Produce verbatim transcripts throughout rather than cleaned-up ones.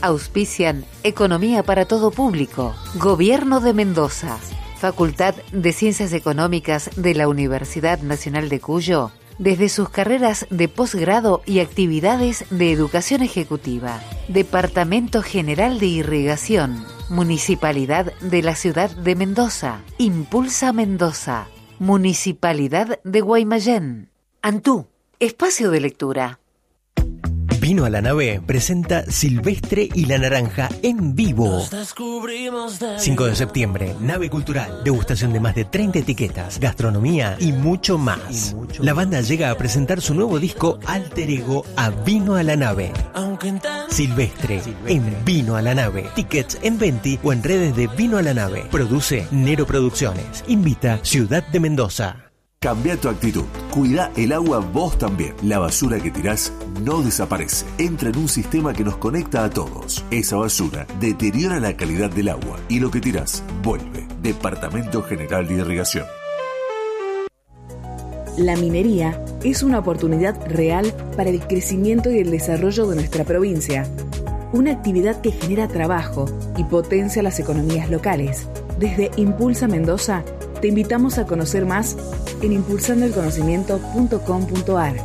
Auspician Economía para todo público. Gobierno de Mendoza. Facultad de Ciencias Económicas de la Universidad Nacional de Cuyo. Desde sus carreras de posgrado y actividades de educación ejecutiva. Departamento General de Irrigación. Municipalidad de la Ciudad de Mendoza. Impulsa Mendoza. Municipalidad de Guaymallén. Antú, espacio de lectura. Vino a la Nave presenta Silvestre y la Naranja en vivo. cinco de septiembre, Nave Cultural, degustación de más de treinta etiquetas, gastronomía y mucho más. Y mucho la banda llega a presentar su nuevo disco Alter Ego a Vino a la Nave. Silvestre, Silvestre en Vino a la Nave. Tickets en Venti o en redes de Vino a la Nave. Produce Nero Producciones. Invita Ciudad de Mendoza. Cambia tu actitud. Cuida el agua vos también. La basura que tirás no desaparece. Entra en un sistema que nos conecta a todos. Esa basura deteriora la calidad del agua y lo que tirás vuelve. Departamento General de Irrigación. La minería es una oportunidad real para el crecimiento y el desarrollo de nuestra provincia. Una actividad que genera trabajo y potencia las economías locales. Desde Impulsa Mendoza, te invitamos a conocer más en impulsando el conocimiento punto com punto a r.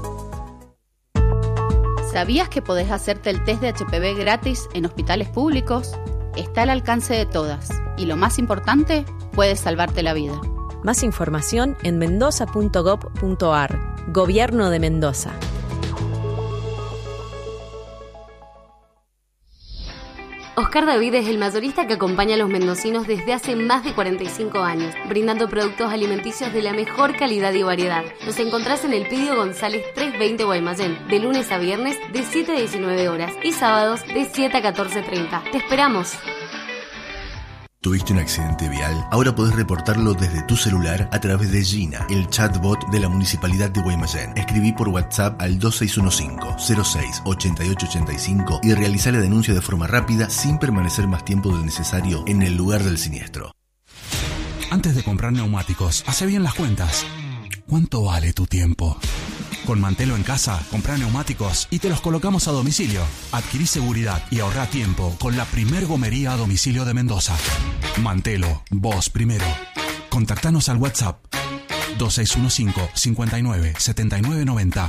¿Sabías que podés hacerte el test de H P V gratis en hospitales públicos? Está al alcance de todas y lo más importante, puede salvarte la vida. Más información en mendoza punto gob punto a r. Gobierno de Mendoza. Oscar David es el mayorista que acompaña a los mendocinos desde hace más de cuarenta y cinco años, brindando productos alimenticios de la mejor calidad y variedad. Nos encontrás en el Pidio González trescientos veinte Guaymallén, de lunes a viernes de siete a diecinueve horas y sábados de siete a catorce treinta. ¡Te esperamos! ¿Tuviste un accidente vial? Ahora podés reportarlo desde tu celular a través de Gina, el chatbot de la Municipalidad de Guaymallén. Escribí por WhatsApp al dos seis uno cinco, cero seis, ocho ocho ocho cinco y realizá la denuncia de forma rápida sin permanecer más tiempo del necesario en el lugar del siniestro. Antes de comprar neumáticos, hace bien las cuentas. ¿Cuánto vale tu tiempo? Con Mantelo en casa, comprá neumáticos y te los colocamos a domicilio. Adquirí seguridad y ahorrá tiempo con la primer gomería a domicilio de Mendoza. Mantelo, vos primero. Contactanos al WhatsApp dos seis uno cinco, cinco nueve, siete nueve nueve cero.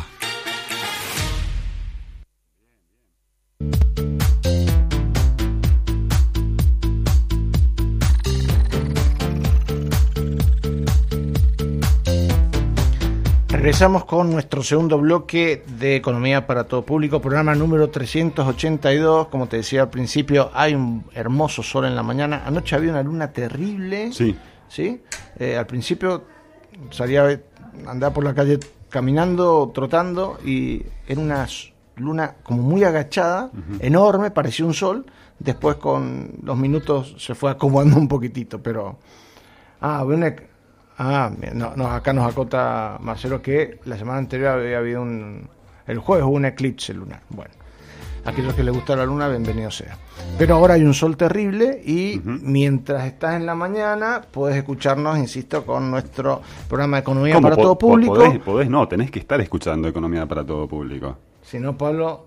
Regresamos con nuestro segundo bloque de Economía para todo público, programa número trescientos ochenta y dos. Como te decía al principio, hay un hermoso sol en la mañana. Anoche había una luna terrible. Sí. ¿Sí? Eh, al principio salía a andar por la calle caminando, trotando, y era una luna como muy agachada, uh-huh. enorme, parecía un sol. Después con los minutos se fue acomodando un poquitito, pero... Ah, una... Ah, no, no, acá nos acota Marcelo que la semana anterior había habido un... El jueves hubo un eclipse lunar. Bueno, a aquellos que les gusta la luna, bienvenido sea. Pero ahora hay un sol terrible y uh-huh. mientras estás en la mañana puedes escucharnos, insisto, con nuestro programa de Economía ¿Cómo? para Po- todo público. Podés, podés, no, tenés que estar escuchando Economía para todo público. Si no, Pablo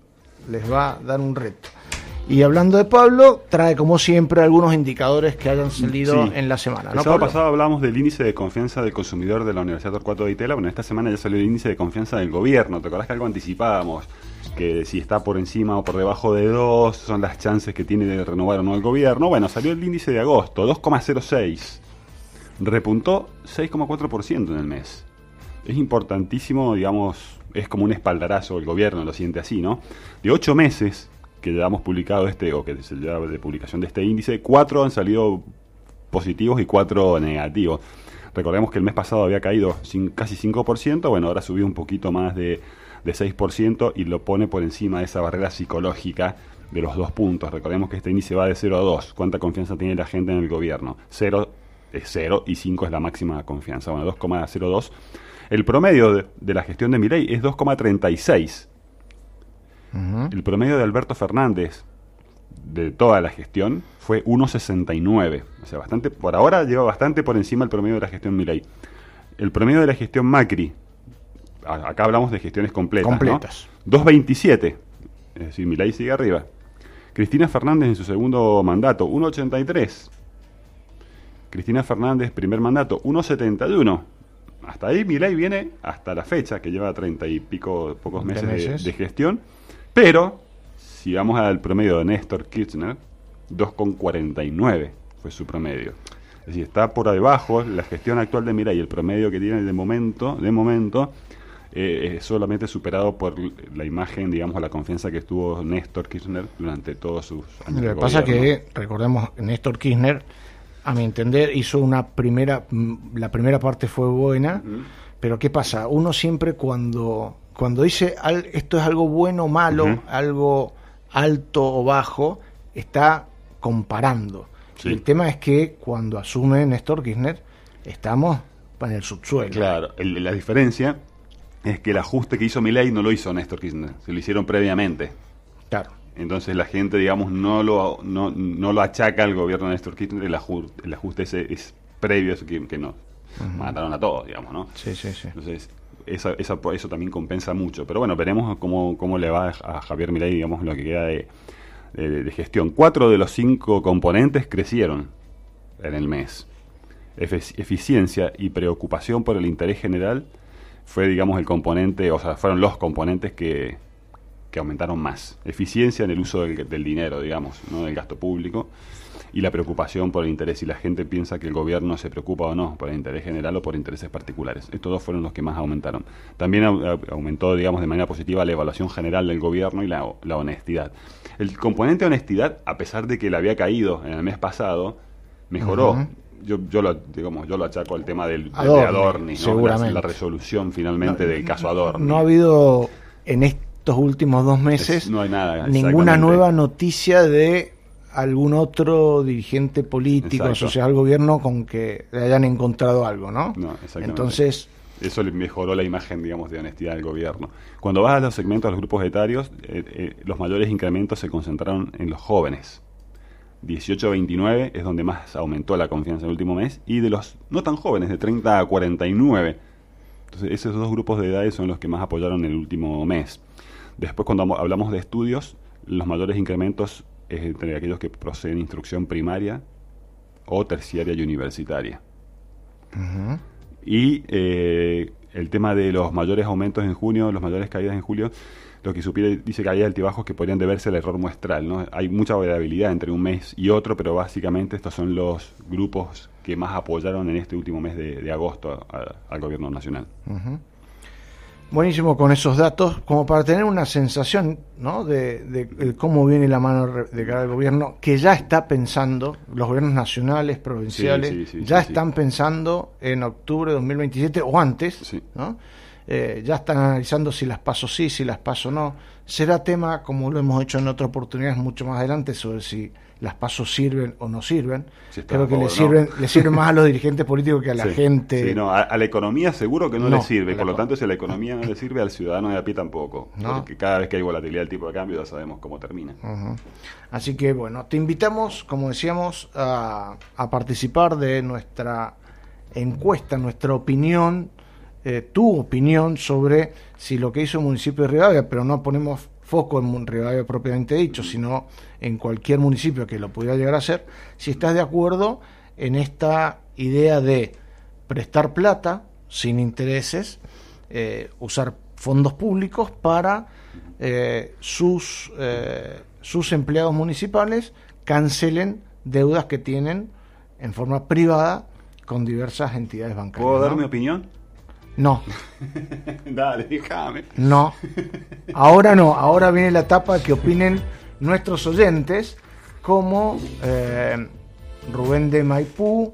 les va a dar un reto. Y hablando de Pablo, trae como siempre algunos indicadores que hayan salido sí. en la semana. El ¿no, sábado Pablo? pasado hablamos del índice de confianza del consumidor de la Universidad Torcuato de Itela. Bueno, esta semana ya salió el índice de confianza del gobierno. ¿Te acordás que algo anticipábamos? Que si está por encima o por debajo de dos, son las chances que tiene de renovar o no el gobierno. Bueno, salió el índice de agosto, dos coma cero seis. Repuntó seis coma cuatro por ciento en el mes. Es importantísimo, digamos, es como un espaldarazo, el gobierno lo siente así, ¿no? De ocho meses que llevamos publicado este, o que se lleva de publicación de este índice, cuatro han salido positivos y cuatro negativos. Recordemos que el mes pasado había caído sin, casi cinco por ciento, bueno, ahora subió un poquito más de, de seis por ciento y lo pone por encima de esa barrera psicológica de los dos puntos. Recordemos que este índice va de cero a dos. ¿Cuánta confianza tiene la gente en el gobierno? cero es cero y cinco es la máxima confianza. Bueno, dos coma cero dos. El promedio de, de la gestión de Milei es dos coma treinta y seis. Uh-huh. El promedio de Alberto Fernández de toda la gestión fue uno coma sesenta y nueve. O sea, bastante, por ahora lleva bastante por encima el promedio de la gestión Milei. El promedio de la gestión Macri, a, acá hablamos de gestiones completas, completas. ¿no? dos coma veintisiete. Es decir, Milei sigue arriba. Cristina Fernández en su segundo mandato, uno ochenta y tres. Cristina Fernández, primer mandato, uno setenta y uno. Hasta ahí Milei viene hasta la fecha, que lleva treinta y pico, pocos meses, meses. De, de gestión. Pero, si vamos al promedio de Néstor Kirchner, dos cuarenta y nueve fue su promedio. Es decir, está por debajo la gestión actual de Milei, el promedio que tiene de momento, de momento eh, es solamente superado por la imagen, digamos, la confianza que tuvo Néstor Kirchner durante todos sus años. Lo que pasa es que, recordemos, Néstor Kirchner, a mi entender, hizo una primera, la primera parte fue buena, uh-huh. Pero ¿qué pasa? Uno siempre cuando, cuando dice al, esto es algo bueno o malo, uh-huh. Algo alto o bajo, está comparando. Sí. El tema es que cuando asume Néstor Kirchner, estamos en el subsuelo. Claro, el, la diferencia es que el ajuste que hizo Milei no lo hizo Néstor Kirchner, se lo hicieron previamente. Claro. Entonces la gente, digamos, no lo no, no lo achaca al gobierno de Néstor Kirchner, el ajuste, el ajuste ese es previo a eso que, que nos uh-huh. mataron a todos, digamos, ¿no? Sí, sí, sí. Entonces, esa, esa, eso también compensa mucho. Pero bueno, veremos cómo, cómo le va a Javier Milei, digamos, lo que queda de, de, de gestión. Cuatro de los cinco componentes crecieron en el mes. Efic- eficiencia y preocupación por el interés general fue, digamos, el componente, o sea, fueron los componentes que, que aumentaron más. Eficiencia en el uso del, del dinero, digamos, ¿no? Del gasto público, y la preocupación por el interés. Si la gente piensa que el gobierno se preocupa o no por el interés general o por intereses particulares. Estos dos fueron los que más aumentaron. También a, aumentó, digamos, de manera positiva la evaluación general del gobierno y la, la honestidad. El componente honestidad, a pesar de que le había caído en el mes pasado, mejoró. Uh-huh. Yo, yo, lo, digamos, yo lo achaco al tema del, Adorni, de Adorni, ¿no? Seguramente. La, la resolución finalmente no, del caso Adorni. No ha habido en estos últimos dos meses es, no hay nada, ninguna nueva noticia de algún otro dirigente político asociado al gobierno con que le hayan encontrado algo, ¿no? No, exactamente. Entonces, eso le mejoró la imagen, digamos, de honestidad del gobierno. Cuando vas a los segmentos, a los grupos etarios, eh, eh, los mayores incrementos se concentraron en los jóvenes. dieciocho a veintinueve es donde más aumentó la confianza en el último mes, y de los no tan jóvenes, de treinta a cuarenta y nueve. Entonces, esos dos grupos de edades son los que más apoyaron en el último mes. Después, cuando hablamos de estudios, los mayores incrementos es entre aquellos que proceden instrucción primaria o terciaria y universitaria. Uh-huh. Y eh, el tema de los mayores aumentos en junio, los mayores caídas en julio, lo que supiera dice que hay altibajos que podrían deberse al error muestral, ¿no? Hay mucha variabilidad entre un mes y otro, pero básicamente estos son los grupos que más apoyaron en este último mes de, de agosto a, a, al gobierno nacional. Uh-huh. Buenísimo con esos datos, como para tener una sensación, ¿no? de, de, de cómo viene la mano de cara al gobierno, que ya está pensando, los gobiernos nacionales, provinciales, sí, sí, sí, ya sí, están sí. pensando en octubre de dos mil veintisiete o antes, sí. ¿no? Eh, ya están analizando si las paso sí, si las paso no. Será tema, como lo hemos hecho en otras oportunidades mucho más adelante, sobre si las pasos sirven o no sirven. Si Creo que le sirven, no. le sirven más a los dirigentes políticos que a la sí, gente. Sí, no, a, a la economía seguro que no, no le sirve, por lo tanto, si a la economía no le sirve, al ciudadano de a pie tampoco. No. Porque cada vez que hay volatilidad del tipo de cambio ya sabemos cómo termina. Uh-huh. Así que, bueno, te invitamos, como decíamos, a, a participar de nuestra encuesta, nuestra opinión, eh, tu opinión sobre si lo que hizo el municipio de Rivadavia, pero no ponemos foco en Rivadavia propiamente dicho, sino en cualquier municipio que lo pudiera llegar a hacer, si estás de acuerdo en esta idea de prestar plata sin intereses, eh, usar fondos públicos para eh, sus, eh, sus empleados municipales cancelen deudas que tienen en forma privada con diversas entidades bancarias. ¿Puedo dar ¿no? mi opinión? No. Dale, déjame. No. Ahora no. Ahora viene la etapa que opinen nuestros oyentes, como eh, Rubén de Maipú,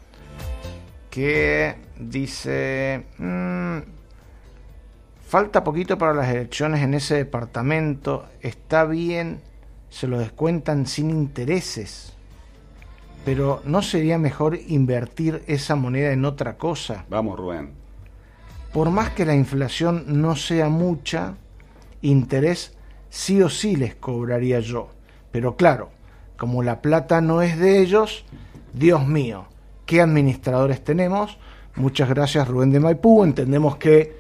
que dice: mmm, falta poquito para las elecciones en ese departamento. Está bien, se lo descuentan sin intereses, pero ¿no sería mejor invertir esa moneda en otra cosa? Vamos, Rubén. Por más que la inflación no sea mucha, interés sí o sí les cobraría yo. Pero claro, como la plata no es de ellos, Dios mío, ¿qué administradores tenemos? Muchas gracias, Rubén de Maipú. Entendemos que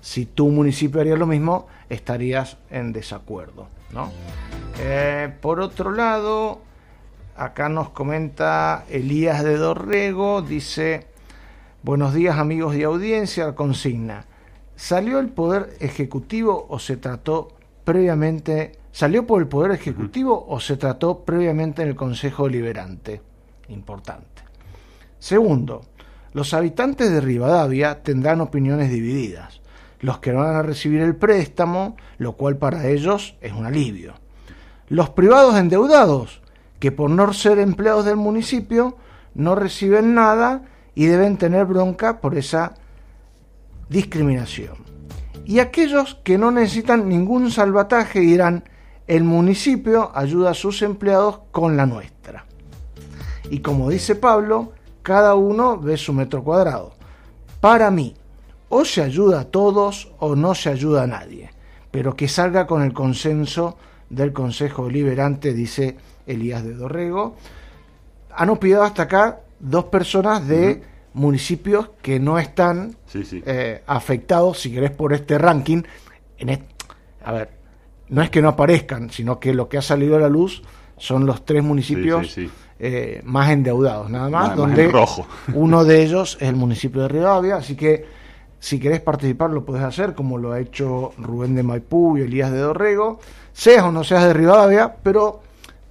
si tu municipio haría lo mismo, estarías en desacuerdo, ¿no? Eh, por otro lado, acá nos comenta Elías de Dorrego, dice: buenos días amigos de audiencia, consigna: ¿salió el Poder Ejecutivo o se trató previamente, salió por el Poder Ejecutivo uh-huh. o se trató previamente en el Consejo Deliberante? Importante. Segundo, los habitantes de Rivadavia tendrán opiniones divididas. Los que van a recibir el préstamo, lo cual para ellos es un alivio. Los privados endeudados, que por no ser empleados del municipio, no reciben nada y deben tener bronca por esa discriminación. Y aquellos que no necesitan ningún salvataje dirán: el municipio ayuda a sus empleados con la nuestra. Y como dice Pablo, cada uno ve su metro cuadrado. Para mí, o se ayuda a todos o no se ayuda a nadie, pero que salga con el consenso del Consejo Deliberante, dice Elías de Dorrego. Han opinado hasta acá dos personas de uh-huh. municipios que no están sí, sí. Eh, afectados, si querés, por este ranking. En este, a ver, no es que no aparezcan, sino que lo que ha salido a la luz son los tres municipios sí, sí, sí. Eh, más endeudados, nada más, más donde más rojo. Uno de ellos es el municipio de Rivadavia, así que si querés participar lo podés hacer, como lo ha hecho Rubén de Maipú y Elías de Dorrego, seas o no seas de Rivadavia, pero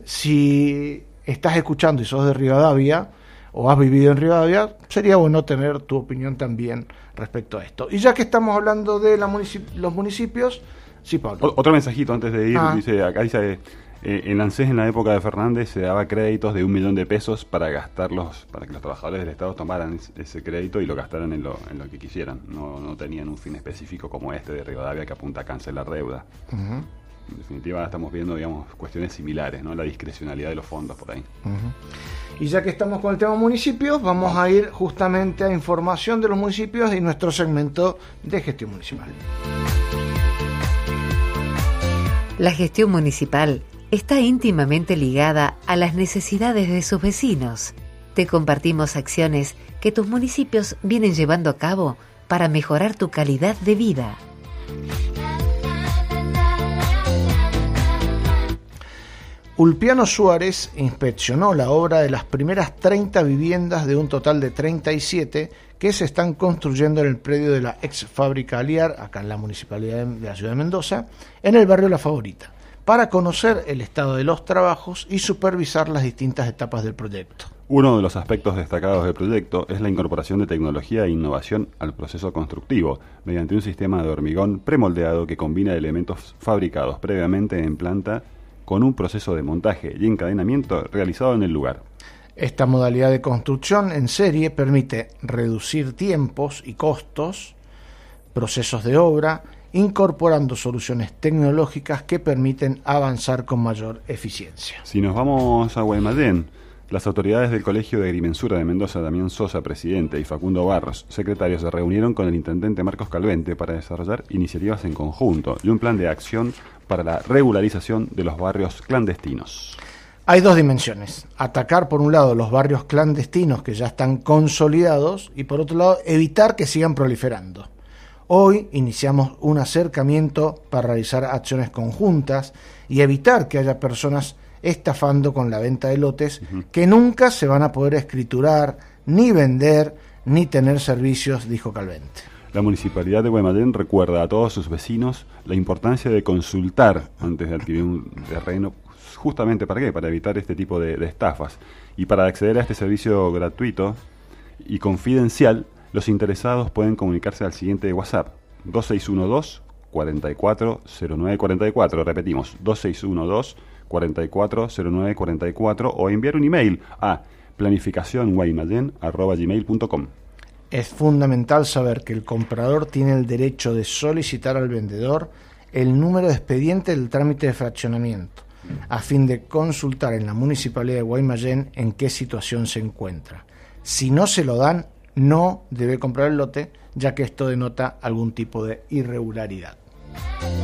si estás escuchando y sos de Rivadavia o has vivido en Rivadavia, sería bueno tener tu opinión también respecto a esto. Y ya que estamos hablando de la municip- los municipios, sí, Pablo. Otro mensajito antes de ir, ah. dice, acá dice, eh, en ANSES en la época de Fernández se daba créditos de un millón de pesos para gastarlos, para que los trabajadores del Estado tomaran ese crédito y lo gastaran en lo, en lo que quisieran. No, no tenían un fin específico como este de Rivadavia que apunta a cancelar deuda. Uh-huh. En definitiva estamos viendo, digamos, cuestiones similares, ¿no? La discrecionalidad de los fondos por ahí. Uh-huh. Y ya que estamos con el tema municipios, vamos a ir justamente a información de los municipios y nuestro segmento de gestión municipal. La gestión municipal está íntimamente ligada a las necesidades de sus vecinos. Te compartimos acciones que tus municipios vienen llevando a cabo para mejorar tu calidad de vida. Ulpiano Suárez inspeccionó la obra de las primeras treinta viviendas de un total de treinta y siete que se están construyendo en el predio de la ex fábrica Aliar, acá en la municipalidad de la ciudad de Mendoza, en el barrio La Favorita, para conocer el estado de los trabajos y supervisar las distintas etapas del proyecto. Uno de los aspectos destacados del proyecto es la incorporación de tecnología e innovación al proceso constructivo, mediante un sistema de hormigón premoldeado que combina elementos fabricados previamente en planta con un proceso de montaje y encadenamiento realizado en el lugar. Esta modalidad de construcción en serie permite reducir tiempos y costos, procesos de obra, incorporando soluciones tecnológicas que permiten avanzar con mayor eficiencia. Si nos vamos a Guaymallén, las autoridades del Colegio de Agrimensura de Mendoza, Damián Sosa, presidente, y Facundo Barros, secretario, se reunieron con el intendente Marcos Calvente para desarrollar iniciativas en conjunto y un plan de acción para la regularización de los barrios clandestinos. Hay dos dimensiones: atacar por un lado los barrios clandestinos que ya están consolidados y por otro lado evitar que sigan proliferando. Hoy iniciamos un acercamiento para realizar acciones conjuntas y evitar que haya personas estafando con la venta de lotes uh-huh. que nunca se van a poder escriturar, ni vender, ni tener servicios, dijo Calvente. La Municipalidad de Guaymallén recuerda a todos sus vecinos la importancia de consultar antes de adquirir un terreno, justamente ¿para qué? Para evitar este tipo de, de estafas. Y para acceder a este servicio gratuito y confidencial, los interesados pueden comunicarse al siguiente WhatsApp: dos seis uno dos, cuatro cuatro cero nueve cuatro cuatro. Repetimos, dos seis uno dos, cuatro cuatro cero nueve cuatro cuatro, o enviar un email a planificación guaymallén arroba gmail punto com. Es fundamental saber que el comprador tiene el derecho de solicitar al vendedor el número de expediente del trámite de fraccionamiento, a fin de consultar en la Municipalidad de Guaymallén en qué situación se encuentra. Si no se lo dan, no debe comprar el lote, ya que esto denota algún tipo de irregularidad.